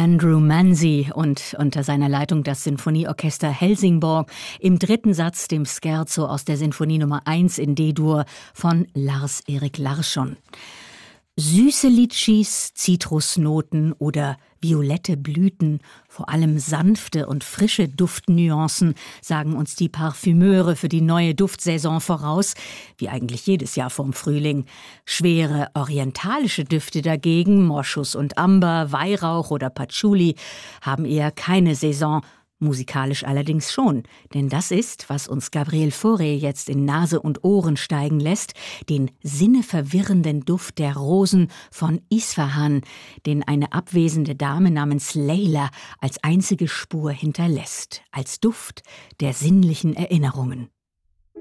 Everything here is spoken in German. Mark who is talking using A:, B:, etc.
A: Andrew Manzi und unter seiner Leitung das Sinfonieorchester Helsingborg im dritten Satz, dem Scherzo aus der Sinfonie Nummer 1 in D-Dur von Lars-Erik Larsson. Süße Litschis, Zitrusnoten oder violette Blüten, vor allem sanfte und frische Duftnuancen, sagen uns die Parfümeure für die neue Duftsaison voraus, wie eigentlich jedes Jahr vorm Frühling. Schwere orientalische Düfte dagegen, Moschus und Amber, Weihrauch oder Patchouli, haben eher keine Saison. Musikalisch allerdings schon, denn das ist, was uns Gabriel Fauré jetzt in Nase und Ohren steigen lässt, den sinneverwirrenden Duft der Rosen von Isfahan, den eine abwesende Dame namens Leila als einzige Spur hinterlässt, als Duft der sinnlichen Erinnerungen.